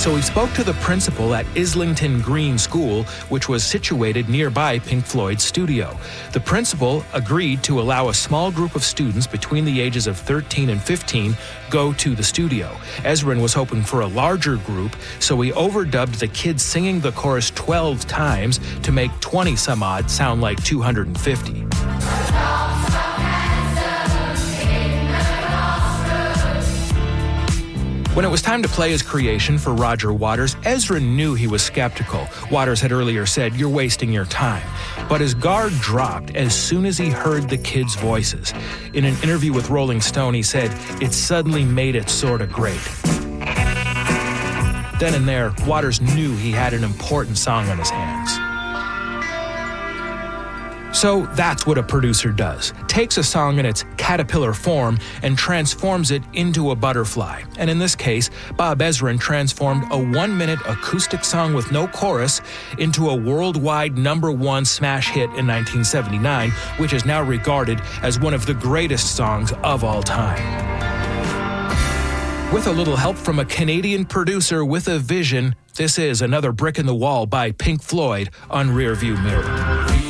So he spoke to the principal at Islington Green School, which was situated nearby Pink Floyd's studio. The principal agreed to allow a small group of students between the ages of 13 and 15 go to the studio. Ezrin was hoping for a larger group, so he overdubbed the kids singing the chorus 12 times to make 20 some odd sound like 250. When it was time to play his creation for Roger Waters, Ezrin knew he was skeptical. Waters had earlier said, "You're wasting your time." But his guard dropped as soon as he heard the kids' voices. In an interview with Rolling Stone, he said, "It suddenly made it sort of great." Then and there, Waters knew he had an important song on his hands. So that's what a producer does. Takes a song in its caterpillar form and transforms it into a butterfly. And in this case, Bob Ezrin transformed a 1-minute acoustic song with no chorus into a worldwide #1 smash hit in 1979, which is now regarded as one of the greatest songs of all time. With a little help from a Canadian producer with a vision, this is another brick in the wall by Pink Floyd on Rearview Mirror.